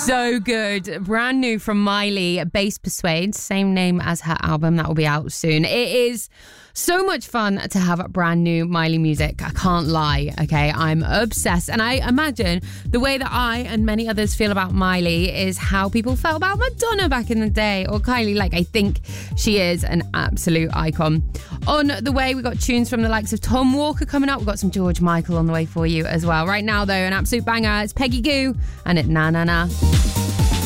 So good. Brand new from Miley, Bass Persuade, same name as her album that will be out soon. It is so much fun to have brand new Miley music. I can't lie, okay? I'm obsessed. And I imagine the way that I and many others feel about Miley is how people felt about Madonna back in the day, or Kylie. Like, I think she is an absolute icon. On the way, we got tunes from the likes of Tom Walker coming up. We've got some George Michael on the way for you as well. Right now, though, an absolute banger. It's Peggy Gou and it Na Na Na.